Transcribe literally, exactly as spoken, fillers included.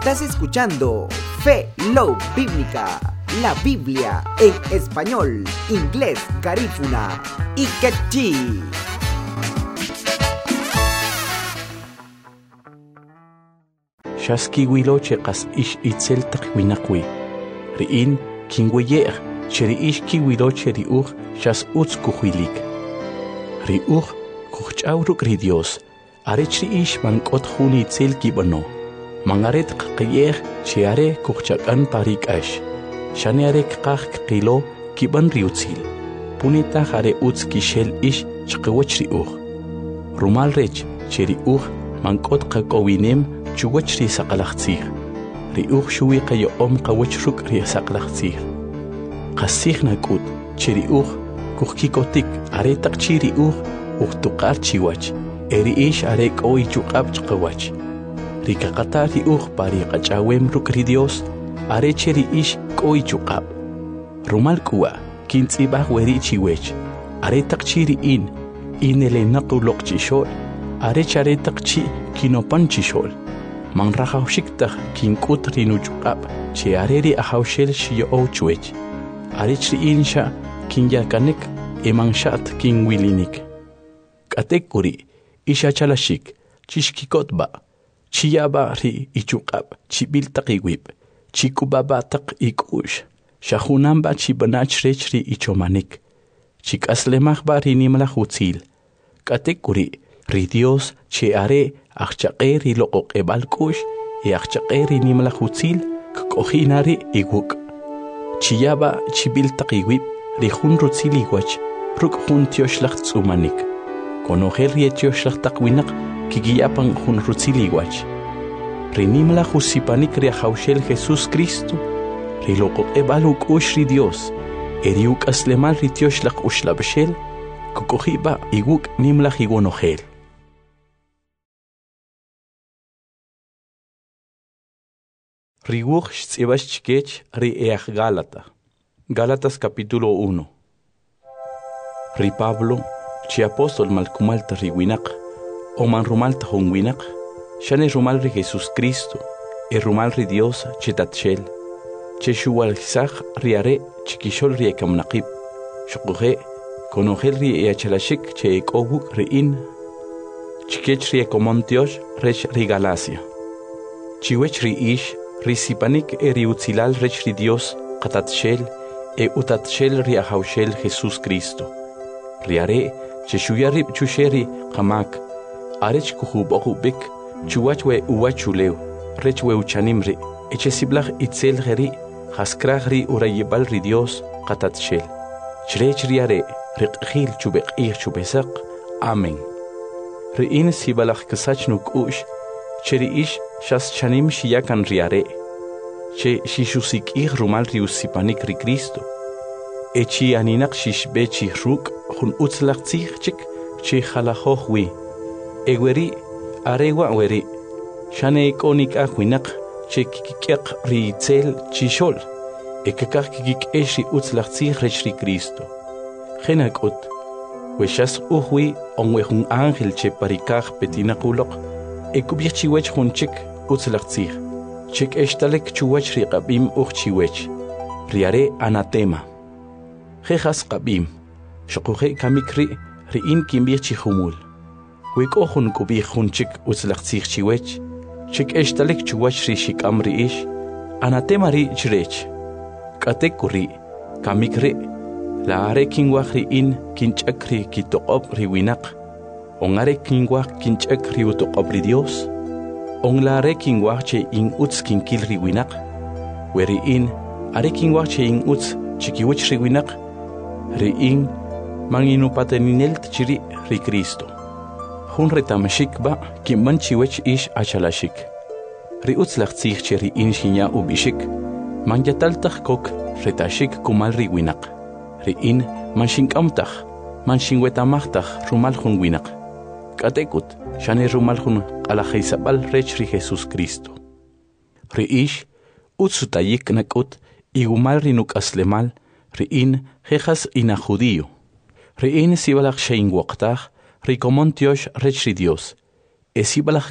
Estás escuchando Fe Love Bíblica, la Biblia en español, inglés, garífuna y quechí. Shaski wiloche qas ish itzel taqwinaqwi. Riin kinweyer cheri ish ki wiloche riuch shas utz kuhuilik. Riuch kuchawruk ri Dios. Arechri ish mankot huni itzel kibano. Mangaret qqiyer chiare kuchakan parik ash. Shane arek qaq qilo kiban riutzil. Punita hare utz kishel ish chqwach riuch. Rumal rech cheri uch mankot qaqowinem chuwach ri saqalaxtzir. Riuch shuwi qayo om qawach ruk ri saqalaxtzir. Qasig nakut chiriuch kuhkikotik are taqchi riuch uhtuqar chiwach. Eri ish are qoi chuqab chqawach. Rikaqata riuch pari qachawem ruk ri Dios are cheri ish qoi chuqab. Rumal kuwa kintzibah weri chiwech. Are taqchi riin inele naquloq chishol. Are chare taqchi kinopan chishol. Man rahawshikta kinkut rinuchqab che areri ahawshel shiyo chwech. Arichri insha kinyakanek emanshat kinwilinik. Katekuri isha chalashik chishkikotba chiyaba ri ichuqab chibiltaqiwib chikubaba taq ikush shahunamba chibanach rechri ichomanik chikaslemahba rinimla hutzil. Katekuri ri Dios che are achaqeri loqoq ebalkush y achaqeri nimla hutzil kohinari iguk. Chiyaba chibil taqiwib rihun rutzil igwach ruk hun tioshlach tsumanik. Konoher rietioslach taqwinak kigiyapan hun rutzil igwach. Rinimla husipanik riahaushel Jesus Cristo riloqoq ebaluk ushri Dios eriuk aslemal ritioslach ushlabshel kokohiba iguk nimla higonohel. Riuch tzibach chkech ri each Gálata. Gálatas capítulo uno. Ri Pablo, chi apóstol malkumalta riwinak, o man rumalta honwinak, shane rumal ri Jesus Cristo, e rumal ri Dios chetatshel, che shuwal gisach riare chikishol ri ekamnaqib, shukuhe, konogel ri eachalashik che ekoguk ri in, chikech ri ekomontiosh rech ri Galacia. Chiwech ri ish, Risipanik eri utzilal rech ri Dios qatatshel e utatshel ri ahaushel Jesus Cristo. Riare cheshuyarib chusheri qamak arech kuhubokubik chuwachwe uwachuleu rech we uchanimri echesiblach itzel geri haskragri urayibal ri Dios qatatshel. Chrech riare riqhil chubek ich chubesaq. Amen. Riin sibalach kasachnuk ush cheri ish shas chanim shiyakan riare. Che shishusik ih rumal riusipanik ri Cristo. E chi aninak shishbe chi ruk hun utzlach tzihchik che khalahoh wi. E weri arewa weri. Shane ikonik akwinak che kikik ri tzel chishol. E kakak kikik eshi utzlach tzih rech ri Cristo. Genakot. Weshas uhwi onwe hun angel che parikach petinakulok. E kubich chiwech hun chik utzlach tzih. Chik estalek chuwach ri qabim uch chiwech. Riare anatema. Jejas qabim. Shokuhe kamikri ri in kimbir chihumul. Wik ohun kubich hun chik utzlach tzih chiwech. Chik estalek chuwach ri shikam ri ish. Anatema ri chrech. Katekuri kamikri. La are kingwach ri in kinchak ri kitoqob ri winak. Ongare kingwach kinchak ri utoqob ri Dios. On la reking wache in uts kinkil riwinak. Weri in areking wache in uts chikiwich riwinak. Ri in manginu pateninel chiri ri Cristo. Hun retamashik ba kimman chiwech ish achalashik. Ri uts lachtzich cheri in shinya ubishik. Manjataltach kok retashik kumal riwinak. Ri in manshinkamtach manshinwetamachtaj rumal hun winak. Katekut shane rumal hun alajaisabal rech ri Jesus Cristo. Ri ish utsutayik nakut igumal rinuk aslemal ri in jejas ina judío. Ri in sibalach shein waqtaj ri komontiosh rech ri Dios. Esibalach